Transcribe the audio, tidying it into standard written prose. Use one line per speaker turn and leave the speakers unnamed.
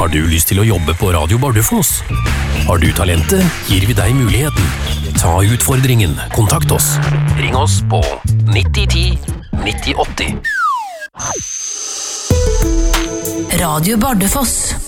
Har du lyst til å jobbe på Radio Bardufoss? Har du talentet, gir vi deg muligheten. Ta utfordringen, kontakt oss. Ring oss på 9010 9080.
Radio Bardufoss.